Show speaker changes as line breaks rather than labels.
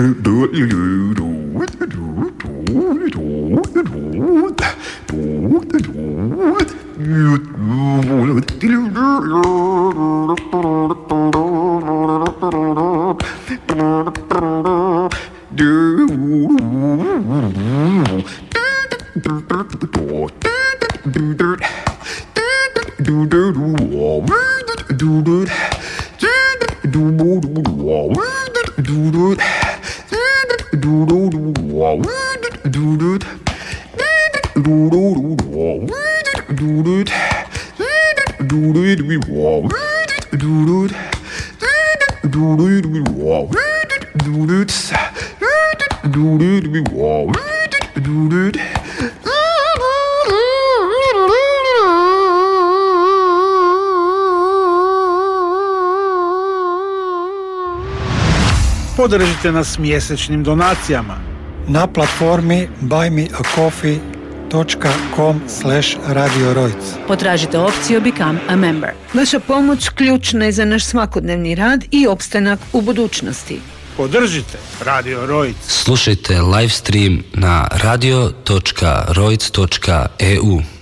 Podržite nas mjesečnim donacijama
na platformi buymeacoffee.com/Radio Rojc.
Potražite opciju Become a Member. Vaša pomoć ključna je za naš svakodnevni rad i opstanak u budućnosti.
Podržite Radio Rojc.
Slušajte live stream na radio.rojc.eu.